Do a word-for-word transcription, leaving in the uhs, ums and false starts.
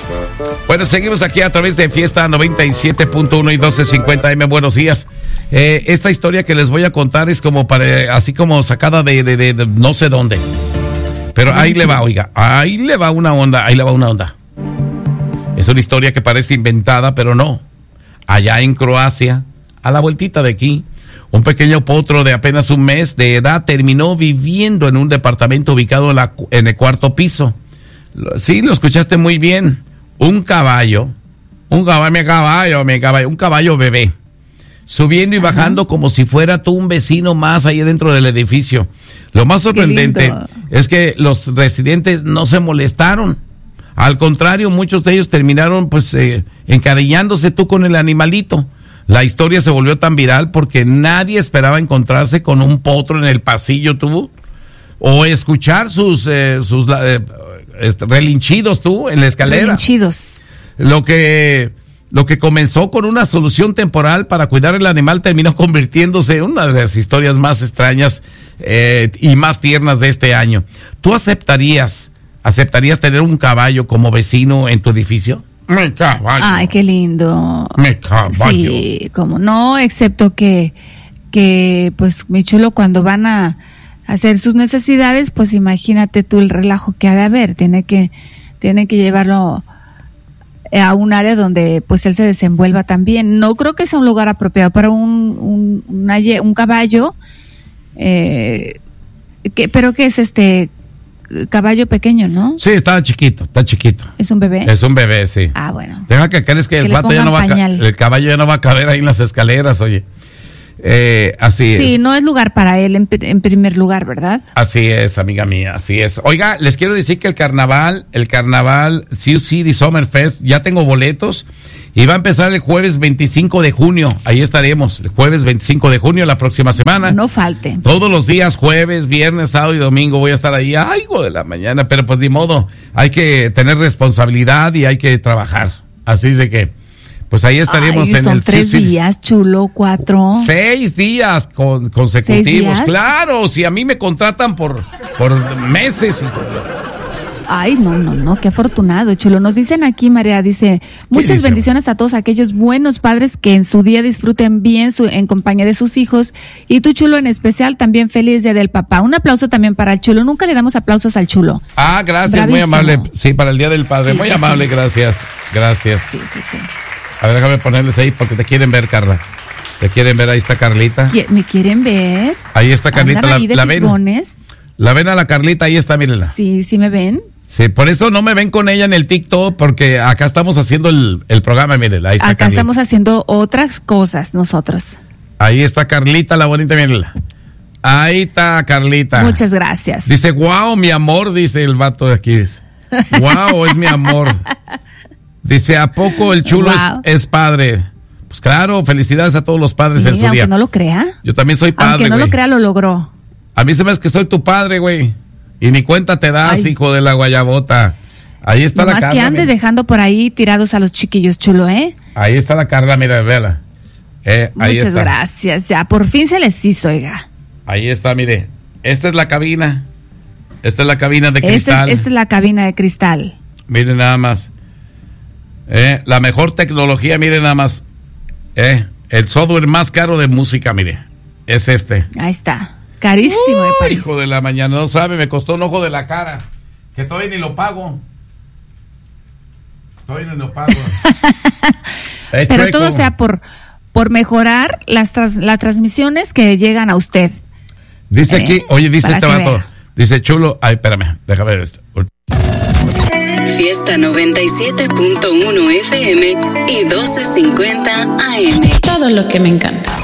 Bueno, seguimos aquí a través de Fiesta noventa y siete punto uno y doce cincuenta eme. Buenos días. Eh, esta historia que les voy a contar es como para, así como sacada de, de, de, de no sé dónde. Pero ahí le va, oiga, ahí le va una onda, ahí le va una onda. Es una historia que parece inventada, pero no. Allá en Croacia, a la vueltita de aquí, un pequeño potro de apenas un mes de edad terminó viviendo en un departamento ubicado en, la, en el cuarto piso. Sí, lo escuchaste muy bien. Un caballo, un caballo, mi caballo, mi caballo, un caballo bebé, subiendo y bajando como si fuera tú un vecino más ahí dentro del edificio. Lo más sorprendente es que los residentes no se molestaron. Al contrario, muchos de ellos terminaron pues eh, encariñándose tú con el animalito. La historia se volvió tan viral porque nadie esperaba encontrarse con un potro en el pasillo, tú, o escuchar sus, eh, sus eh, relinchidos, tú, en la escalera. Relinchidos. Lo que, lo que comenzó con una solución temporal para cuidar el animal terminó convirtiéndose en una de las historias más extrañas eh, y más tiernas de este año. ¿Tú aceptarías, aceptarías tener un caballo como vecino en tu edificio? Mi caballo. Ay, qué lindo. Mi caballo. Sí, como no, excepto que, que pues mi chulo cuando van a hacer sus necesidades, pues imagínate tú el relajo que ha de haber. Tiene que, tiene que llevarlo a un área donde pues él se desenvuelva también. No creo que sea un lugar apropiado para un, un, una, un caballo, eh, que, pero que es este caballo pequeño, ¿no? Sí, está chiquito, está chiquito. ¿Es un bebé? Es un bebé, sí. Ah, bueno. Deja que crees que, que el vato ya no va a ca- el caballo ya no va a caber ahí en las escaleras, oye. Eh, así sí, es. Sí, no es lugar para él en, en primer lugar, ¿verdad? Así es, amiga mía, así es. Oiga, les quiero decir que el carnaval, el carnaval Sioux City Summer Fest, ya tengo boletos y va a empezar el jueves veinticinco de junio. Ahí estaremos, el jueves veinticinco de junio, la próxima semana. No falte. Todos los días, jueves, viernes, sábado y domingo voy a estar ahí, ay, hijo de la mañana, pero pues ni modo, hay que tener responsabilidad y hay que trabajar. Así de que pues ahí estaríamos. Ay, en son el tres sí, sí, días, chulo, cuatro. Seis días con, consecutivos. ¿Seis días? Claro, si a mí me contratan por, por meses. Ay, no, no, no, qué afortunado, chulo. Nos dicen aquí, María, dice, muchas dice? bendiciones a todos aquellos buenos padres que en su día disfruten bien su, en compañía de sus hijos. Y tú, chulo, en especial, también feliz día del papá. Un aplauso también para el chulo. Nunca le damos aplausos al chulo. Ah, gracias, bravísimo. Muy amable. Sí, para el día del padre. Sí, muy sí, amable, sí. gracias. Gracias. Sí, sí, sí. A ver, déjame ponerles ahí porque te quieren ver, Carla. ¿Te quieren ver? Ahí está Carlita. ¿Me quieren ver? Ahí está Carlita. La, ahí de la ven. La ven a la Carlita, ahí está, mírenla. Sí, sí me ven. Sí, por eso no me ven con ella en el TikTok, porque acá estamos haciendo el, el programa, mírenla. Ahí está acá Carlita. Estamos haciendo otras cosas nosotros. Ahí está Carlita, la bonita, mírenla. Ahí está Carlita. Muchas gracias. Dice, wow, mi amor, dice el vato de aquí. Dice, wow, es mi amor. Dice, ¿a poco el chulo wow. es, es padre? Pues claro, felicidades a todos los padres sí, en su aunque día. no lo crea. Yo también soy padre, Aunque no güey. lo crea, lo logró. A mí se me hace que soy tu padre, güey. Y ni cuenta te das, Ay. hijo de la guayabota. Ahí está no la Carla. Más que andes mira. dejando por ahí tirados a los chiquillos, chulo, ¿eh? Ahí está la Carla, mira, véala. Eh, ahí Muchas está. gracias, ya, por fin se les hizo, oiga. Ahí está, mire. Esta es la cabina. Esta es la cabina de cristal. Esta, esta es la cabina de cristal. Miren nada más. Eh, la mejor tecnología, miren nada más. Eh, el software más caro de música, mire. Es este. Ahí está. Carísimo uh, de París. Hijo de la mañana, no sabe, me costó un ojo de la cara. Que todavía ni lo pago. Todavía ni lo pago. Pero chueco. Todo sea por, por mejorar las, tras, las transmisiones que llegan a usted. Dice eh, aquí, oye, dice este vato. Vea. Dice chulo, ay, espérame, déjame ver esto. Fiesta noventa y siete punto uno F M y doce cincuenta A M. Todo lo que me encanta.